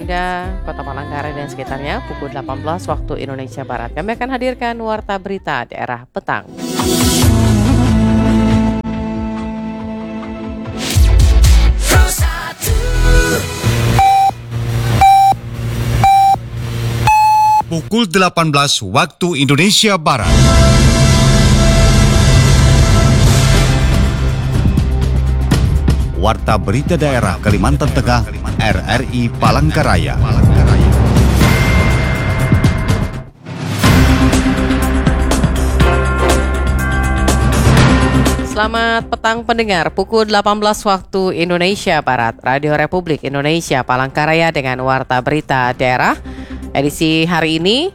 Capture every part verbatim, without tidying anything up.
Anda, Kota Palangkaraya dan sekitarnya, pukul delapan belas waktu Indonesia Barat. Kami akan hadirkan Warta Berita Daerah Petang. Pukul delapan belas waktu Indonesia Barat. Warta Berita Daerah Kalimantan Tengah, R R I Palangkaraya. Selamat petang pendengar, pukul delapan belas waktu Indonesia Barat, Radio Republik Indonesia Palangkaraya dengan Warta Berita Daerah. Edisi hari ini,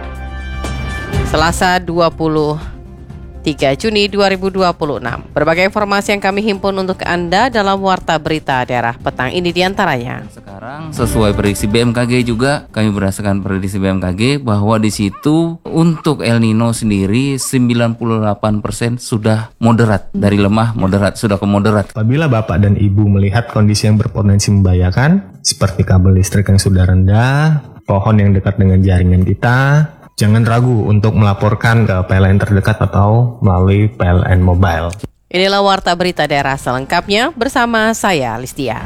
Selasa dua puluh tiga Juni dua ribu dua puluh enam. Berbagai informasi yang kami himpun untuk Anda dalam Warta Berita Daerah Petang ini diantaranya. Sekarang sesuai prediksi B M K G juga, kami berdasarkan prediksi B M K G bahwa di situ untuk El Nino sendiri sembilan puluh delapan persen sudah moderat, dari lemah moderat sudah ke moderat. Apabila Bapak dan Ibu melihat kondisi yang berpotensi membahayakan, seperti kabel listrik yang sudah rendah, pohon yang dekat dengan jaringan kita, jangan ragu untuk melaporkan ke P L N terdekat atau melalui P L N Mobile. Inilah Warta Berita Daerah selengkapnya bersama saya, Listia.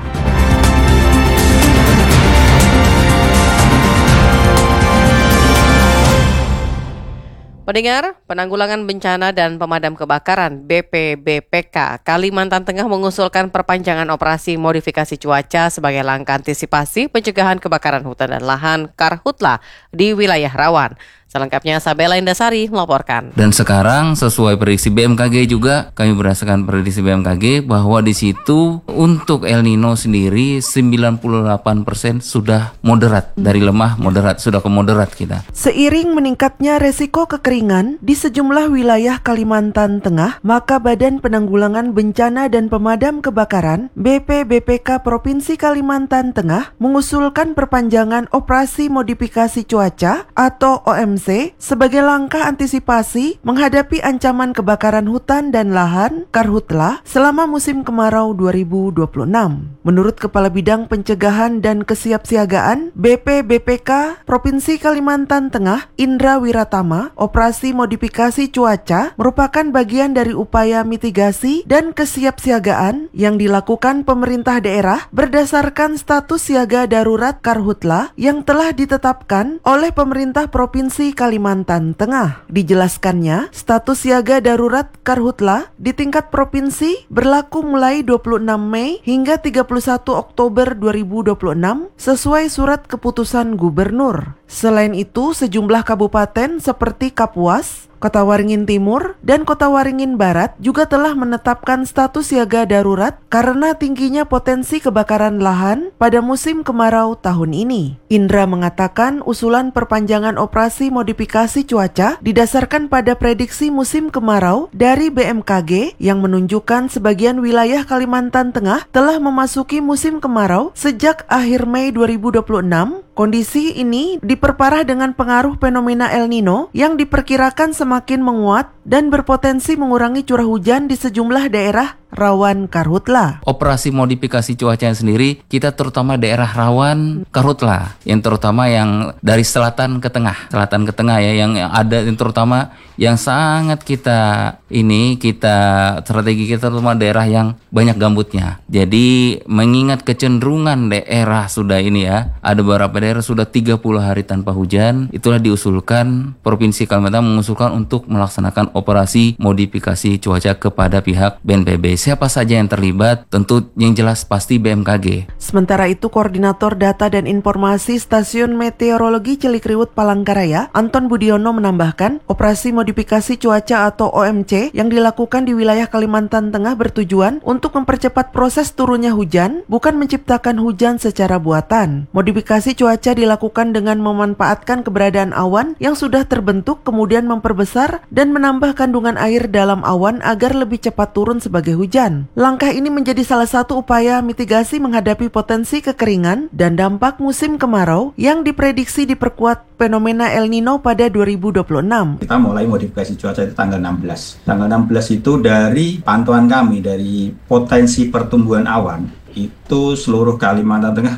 Pendengar, Penanggulangan Bencana dan Pemadam Kebakaran B P B P K Kalimantan Tengah mengusulkan perpanjangan operasi modifikasi cuaca sebagai langkah antisipasi pencegahan kebakaran hutan dan lahan Karhutla di wilayah rawan. Selengkapnya Sabela Indasari melaporkan. Dan sekarang sesuai prediksi B M K G juga, kami berdasarkan prediksi B M K G bahwa di situ untuk El Nino sendiri sembilan puluh delapan persen sudah moderat, dari lemah moderat sudah ke moderat kita. Seiring meningkatnya resiko kekeringan di sejumlah wilayah Kalimantan Tengah, maka Badan Penanggulangan Bencana dan Pemadam Kebakaran B P B P K Provinsi Kalimantan Tengah mengusulkan perpanjangan operasi modifikasi cuaca atau O M C sebagai langkah antisipasi menghadapi ancaman kebakaran hutan dan lahan Karhutla selama musim kemarau dua ribu dua puluh enam. Menurut Kepala Bidang Pencegahan dan Kesiapsiagaan B P B P K Provinsi Kalimantan Tengah, Indra Wiratama, operasi modifikasi cuaca merupakan bagian dari upaya mitigasi dan kesiapsiagaan yang dilakukan pemerintah daerah berdasarkan status siaga darurat Karhutla yang telah ditetapkan oleh pemerintah Provinsi Kalimantan Tengah. Dijelaskannya, status siaga darurat Karhutla di tingkat provinsi berlaku mulai dua puluh enam Mei hingga tiga puluh satu Oktober dua ribu dua puluh enam sesuai surat keputusan gubernur. Selain itu, sejumlah kabupaten seperti Kapuas, Kota Waringin Timur, dan Kota Waringin Barat juga telah menetapkan status siaga darurat karena tingginya potensi kebakaran lahan pada musim kemarau tahun ini. Indra mengatakan usulan perpanjangan operasi modifikasi cuaca didasarkan pada prediksi musim kemarau dari B M K G yang menunjukkan sebagian wilayah Kalimantan Tengah telah memasuki musim kemarau sejak akhir Mei dua ribu dua puluh enam. Kondisi ini diperparah dengan pengaruh fenomena El Nino yang diperkirakan semakin menguat dan berpotensi mengurangi curah hujan di sejumlah daerah rawan Karhutla. Operasi modifikasi cuaca sendiri, kita terutama daerah rawan Karhutla, yang terutama yang dari selatan ke tengah, selatan ke tengah ya, yang ada yang terutama yang sangat kita ini kita strategi kita terutama daerah yang banyak gambutnya. Jadi mengingat kecenderungan daerah sudah ini ya, ada beberapa daerah sudah tiga puluh hari tanpa hujan, itulah diusulkan Provinsi Kalimantan mengusulkan untuk melaksanakan operasi modifikasi cuaca kepada pihak B N P B. Siapa saja yang terlibat? Tentu yang jelas pasti B M K G. Sementara itu, Koordinator Data dan Informasi Stasiun Meteorologi Cilikriwut Palangkaraya, Anton Budiono menambahkan, operasi modifikasi cuaca atau O M C yang dilakukan di wilayah Kalimantan Tengah bertujuan untuk mempercepat proses turunnya hujan, bukan menciptakan hujan secara buatan. Modifikasi cuaca dilakukan dengan memanfaatkan keberadaan awan yang sudah terbentuk, kemudian memperbesar dan menambah kandungan air dalam awan agar lebih cepat turun sebagai hujan. Langkah ini menjadi salah satu upaya mitigasi menghadapi potensi kekeringan dan dampak musim kemarau yang diprediksi diperkuat fenomena El Nino pada dua ribu dua puluh enam. Kita mulai modifikasi cuaca itu tanggal enam belas. Tanggal enam belas itu dari pantauan kami dari potensi pertumbuhan awan, itu seluruh Kalimantan Tengah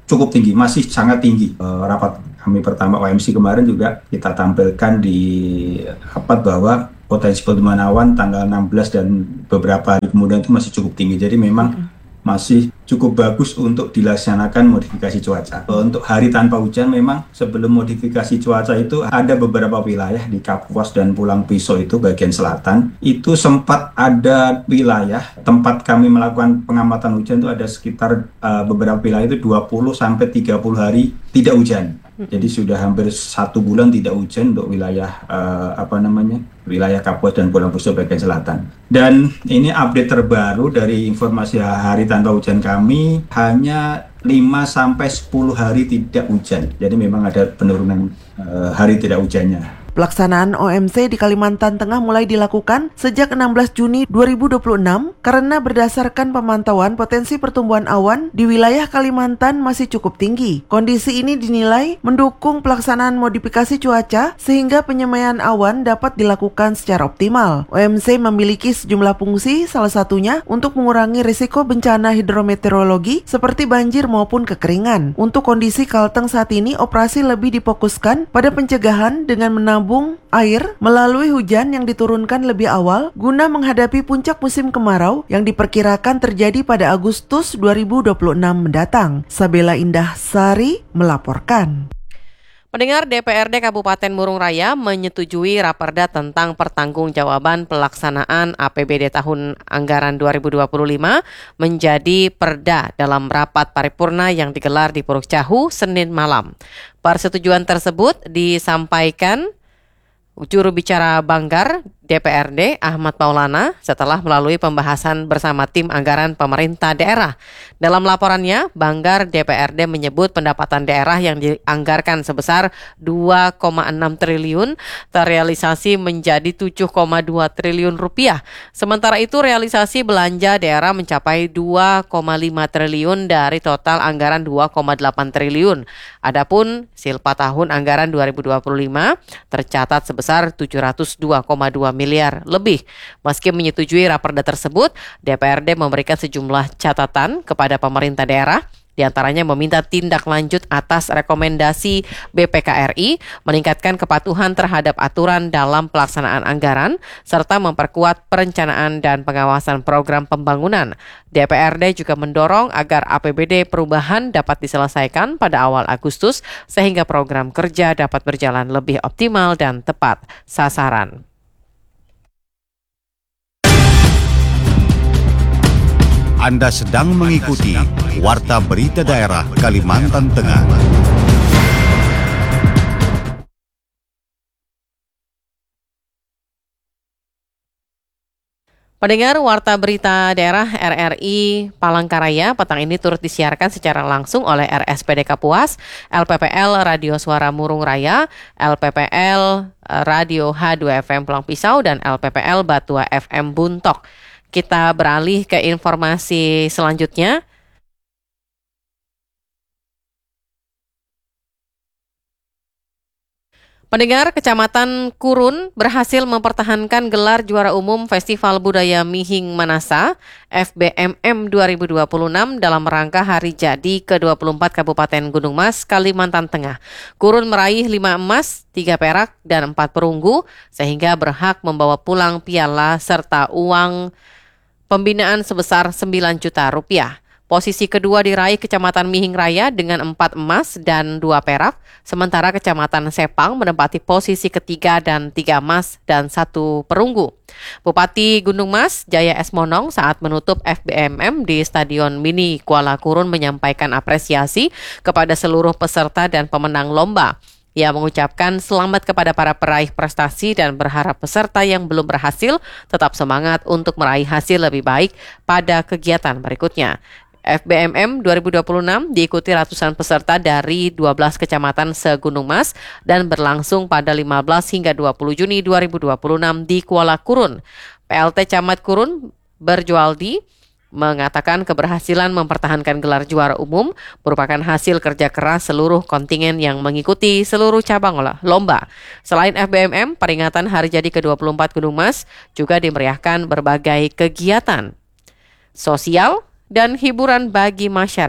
cukup tinggi, masih sangat tinggi. Uh, rapat kami pertama O M C kemarin juga kita tampilkan di rapat bahwa potensi pertumbuhan awan tanggal enam belas dan beberapa hari kemudian itu masih cukup tinggi. Jadi memang mm-hmm. masih cukup bagus untuk dilaksanakan modifikasi cuaca. Untuk hari tanpa hujan memang sebelum modifikasi cuaca itu ada beberapa wilayah di Kapuas dan Pulang Pisau itu bagian selatan. Itu sempat ada wilayah tempat kami melakukan pengamatan hujan itu ada sekitar uh, beberapa wilayah itu dua puluh sampai tiga puluh hari tidak hujan. Jadi sudah hampir satu bulan tidak hujan untuk wilayah uh, apa namanya wilayah Kapuas dan Pulang Pisau bagian selatan. Dan ini update terbaru dari informasi hari tanpa hujan kami hanya lima sampai sepuluh hari tidak hujan. Jadi memang ada penurunan uh, hari tidak hujannya. Pelaksanaan O M C di Kalimantan Tengah mulai dilakukan sejak enam belas Juni dua ribu dua puluh enam karena berdasarkan pemantauan potensi pertumbuhan awan di wilayah Kalimantan masih cukup tinggi. Kondisi ini dinilai mendukung pelaksanaan modifikasi cuaca sehingga penyemaian awan dapat dilakukan secara optimal. O M C memiliki sejumlah fungsi, salah satunya untuk mengurangi risiko bencana hidrometeorologi seperti banjir maupun kekeringan. Untuk kondisi Kalteng saat ini, operasi lebih difokuskan pada pencegahan dengan menambah air melalui hujan yang diturunkan lebih awal guna menghadapi puncak musim kemarau yang diperkirakan terjadi pada Agustus dua ribu dua puluh enam mendatang. Sabela Indah Sari melaporkan. Pendengar, D P R D Kabupaten Murung Raya menyetujui Raperda tentang pertanggungjawaban pelaksanaan A P B D tahun anggaran dua ribu dua puluh lima menjadi perda dalam rapat paripurna yang digelar di Puruk Cahu Senin malam. Persetujuan tersebut disampaikan juru bicara Banggar D P R D Ahmad Maulana setelah melalui pembahasan bersama tim anggaran pemerintah daerah. Dalam laporannya, Banggar D P R D menyebut pendapatan daerah yang dianggarkan sebesar dua koma enam triliun terrealisasi menjadi tujuh koma dua triliun rupiah. Sementara itu realisasi belanja daerah mencapai dua koma lima triliun dari total anggaran dua koma delapan triliun. Adapun silpa tahun anggaran dua ribu dua puluh lima tercatat sebesar tujuh ratus dua koma dua miliar lebih. Meski menyetujui raperda tersebut, D P R D memberikan sejumlah catatan kepada pemerintah daerah, di antaranya meminta tindak lanjut atas rekomendasi B P K R I, meningkatkan kepatuhan terhadap aturan dalam pelaksanaan anggaran, serta memperkuat perencanaan dan pengawasan program pembangunan. D P R D juga mendorong agar A P B D perubahan dapat diselesaikan pada awal Agustus, sehingga program kerja dapat berjalan lebih optimal dan tepat sasaran. Anda sedang mengikuti Warta Berita Daerah Kalimantan Tengah. Pendengar, Warta Berita Daerah R R I Palangkaraya petang ini turut disiarkan secara langsung oleh R S P D Kapuas, L P P L Radio Suara Murung Raya, L P P L Radio H dua F M Pulang Pisau, dan L P P L Batua F M Buntok. Kita beralih ke informasi selanjutnya. Pendengar, Kecamatan Kurun berhasil mempertahankan gelar juara umum Festival Budaya Mihing Manasa F B M M dua ribu dua puluh enam dalam rangka Hari Jadi ke dua puluh empat Kabupaten Gunung Mas, Kalimantan Tengah. Kurun meraih lima emas, tiga perak, dan empat perunggu, sehingga berhak membawa pulang piala serta uang pembinaan sebesar sembilan juta rupiah. Posisi kedua diraih Kecamatan Mihing Raya dengan empat emas dan dua perak, sementara Kecamatan Sepang menempati posisi ketiga dan tiga emas dan satu perunggu. Bupati Gunung Mas, Jaya S. Monong, saat menutup F B M M di Stadion Mini Kuala Kurun menyampaikan apresiasi kepada seluruh peserta dan pemenang lomba. Ia mengucapkan selamat kepada para peraih prestasi dan berharap peserta yang belum berhasil tetap semangat untuk meraih hasil lebih baik pada kegiatan berikutnya. F B M M dua ribu dua puluh enam diikuti ratusan peserta dari dua belas kecamatan se-Gunung Mas dan berlangsung pada lima belas hingga dua puluh Juni dua ribu dua puluh enam di Kuala Kurun. P L T Camat Kurun Berjualdi mengatakan keberhasilan mempertahankan gelar juara umum merupakan hasil kerja keras seluruh kontingen yang mengikuti seluruh cabang lomba. Selain F B M M, peringatan Hari Jadi ke dua puluh empat Gunung Mas juga dimeriahkan berbagai kegiatan sosial dan hiburan bagi masyarakat.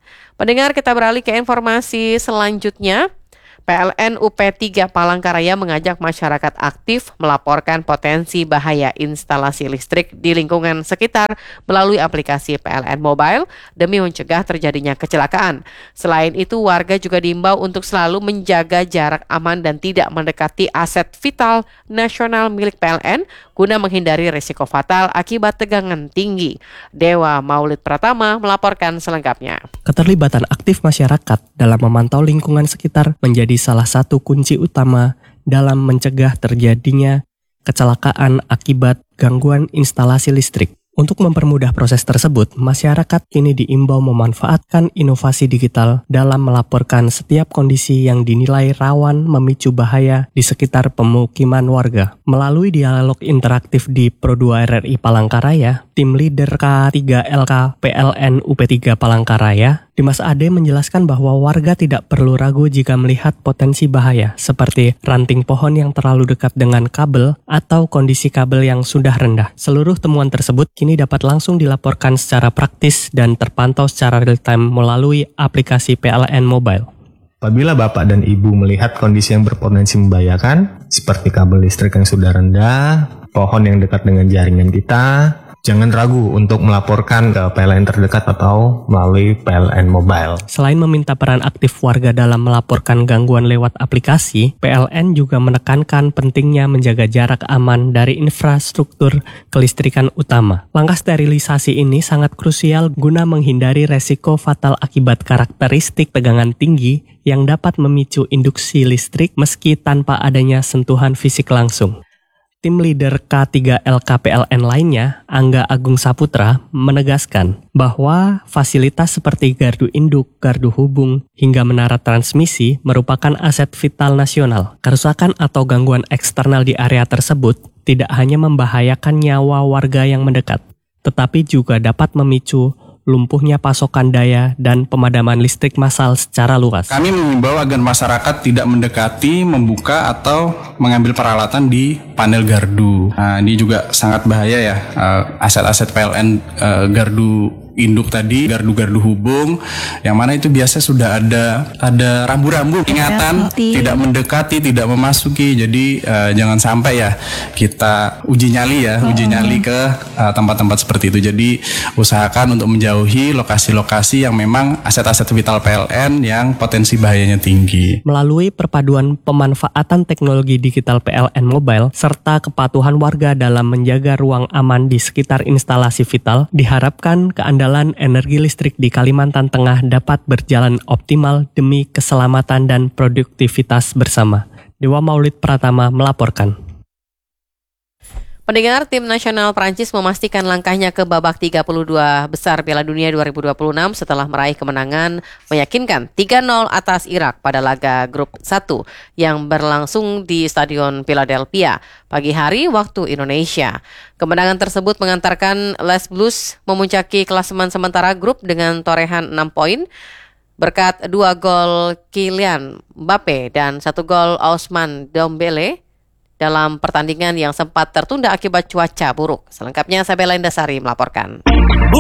Pendengar, kita beralih ke informasi selanjutnya. P L N U P tiga Palangkaraya mengajak masyarakat aktif melaporkan potensi bahaya instalasi listrik di lingkungan sekitar melalui aplikasi P L N Mobile demi mencegah terjadinya kecelakaan. Selain itu, warga juga diimbau untuk selalu menjaga jarak aman dan tidak mendekati aset vital nasional milik P L N guna menghindari risiko fatal akibat tegangan tinggi. Dewa Maulid Pratama melaporkan selengkapnya. Keterlibatan aktif masyarakat dalam memantau lingkungan sekitar menjadi salah satu kunci utama dalam mencegah terjadinya kecelakaan akibat gangguan instalasi listrik. Untuk mempermudah proses tersebut, masyarakat kini diimbau memanfaatkan inovasi digital dalam melaporkan setiap kondisi yang dinilai rawan memicu bahaya di sekitar pemukiman warga. Melalui dialog interaktif di Pro dua R R I Palangkaraya, tim leader K tiga L K P L N U P tiga Palangkaraya, Dimas Ade menjelaskan bahwa warga tidak perlu ragu jika melihat potensi bahaya seperti ranting pohon yang terlalu dekat dengan kabel atau kondisi kabel yang sudah rendah. Seluruh temuan tersebut kini dapat langsung dilaporkan secara praktis dan terpantau secara real-time melalui aplikasi P L N Mobile. Apabila Bapak dan Ibu melihat kondisi yang berpotensi membahayakan, seperti kabel listrik yang sudah rendah, pohon yang dekat dengan jaringan kita, jangan ragu untuk melaporkan ke P L N terdekat atau melalui P L N Mobile. Selain meminta peran aktif warga dalam melaporkan gangguan lewat aplikasi, P L N juga menekankan pentingnya menjaga jarak aman dari infrastruktur kelistrikan utama. Langkah sterilisasi ini sangat krusial guna menghindari resiko fatal akibat karakteristik tegangan tinggi yang dapat memicu induksi listrik meski tanpa adanya sentuhan fisik langsung. Tim leader K tiga L K P L N lainnya, Angga Agung Saputra, menegaskan bahwa fasilitas seperti gardu induk, gardu hubung, hingga menara transmisi merupakan aset vital nasional. Kerusakan atau gangguan eksternal di area tersebut tidak hanya membahayakan nyawa warga yang mendekat, tetapi juga dapat memicu lumpuhnya pasokan daya dan pemadaman listrik massal secara luas. Kami mengimbau agar masyarakat tidak mendekati, membuka atau mengambil peralatan di panel gardu. Nah, ini juga sangat bahaya ya, uh, aset-aset P L N uh, gardu induk tadi, gardu-gardu hubung, yang mana itu biasa sudah ada ada rambu-rambu ingatan tidak mendekati, tidak memasuki. Jadi uh, jangan sampai ya kita uji nyali ya, uji nyali ke uh, tempat-tempat seperti itu. Jadi usahakan untuk menjauhi lokasi-lokasi yang memang aset-aset vital P L N yang potensi bahayanya tinggi. Melalui perpaduan pemanfaatan teknologi digital P L N Mobile serta kepatuhan warga dalam menjaga ruang aman di sekitar instalasi vital, diharapkan keandalan energi listrik di Kalimantan Tengah dapat berjalan optimal demi keselamatan dan produktivitas bersama. Dewa Maulid Pratama melaporkan. Pendengar, tim nasional Prancis memastikan langkahnya ke babak tiga puluh dua besar Piala Dunia dua ribu dua puluh enam setelah meraih kemenangan meyakinkan tiga nol atas Irak pada laga grup satu yang berlangsung di Stadion Philadelphia pagi hari waktu Indonesia. Kemenangan tersebut mengantarkan Les Blues memuncaki klasemen sementara grup dengan torehan enam poin berkat dua gol Kylian Mbappe dan satu gol Ousmane Dembele dalam pertandingan yang sempat tertunda akibat cuaca buruk. Selengkapnya Sabela Indasari melaporkan.